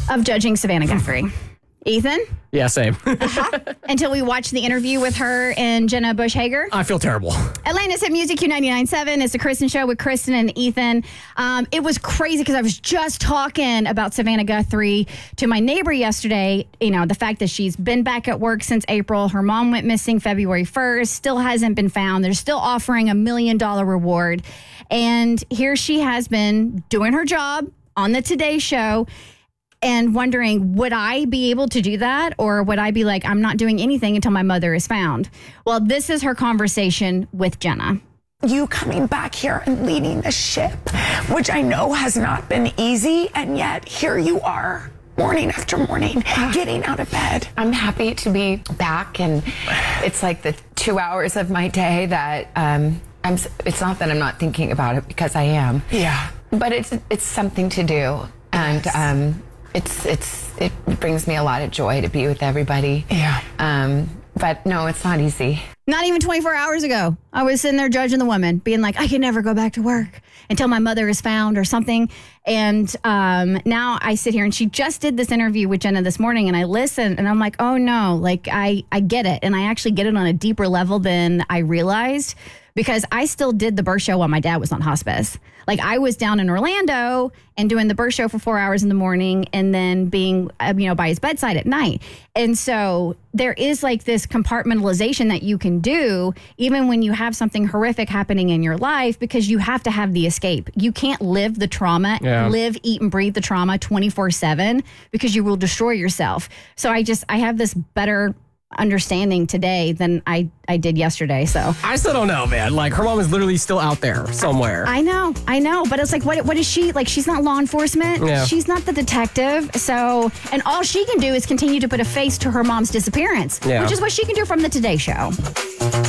of judging Savannah Guthrie. Ethan? Yeah, same. Until we watch the interview with her and Jenna Bush Hager. I feel terrible. Atlanta's Hit Music Q99.7. It's the Kristen Show with Kristen and Ethan. It was crazy because I was just talking about Savannah Guthrie to my neighbor yesterday. You know, the fact that she's been back at work since April. Her mom went missing February 1st. Still hasn't been found. They're still offering $1 million reward. And here she has been doing her job on the Today Show and wondering, would I be able to do that? Or would I be like, I'm not doing anything until my mother is found? Well, this is her conversation with Jenna. You coming back here and leading the ship, which I know has not been easy, and yet here you are, morning after morning, getting out of bed. I'm happy to be back, and it's like the 2 hours of my day that it's not that I'm not thinking about it, because I am. Yeah. But it's something to do, and Yes. it brings me a lot of joy to be with everybody. Yeah. But no, it's not easy. Not even 24 hours ago, I was sitting there judging the woman, being like, I can never go back to work until my mother is found or something. And now I sit here, and she just did this interview with Jenna this morning, and I listened, and I'm like, oh no, like I get it. And I actually get it on a deeper level than I realized, because I still did the birth show while my dad was on hospice. Like, I was down in Orlando and doing the birth show for 4 hours in the morning, and then being, by his bedside at night. And so there is like this compartmentalization that you can do even when you have something horrific happening in your life, because you have to have the escape. You can't live the trauma, live, eat, and breathe the trauma 24/7, because you will destroy yourself. So I have this better understanding today than I did yesterday. So I still don't know, man. Like, her mom is literally still out there somewhere. I know. But it's like, what is she? Like, she's not law enforcement. Yeah. She's not the detective. So, and all she can do is continue to put a face to her mom's disappearance, Yeah. which is what she can do from the Today Show.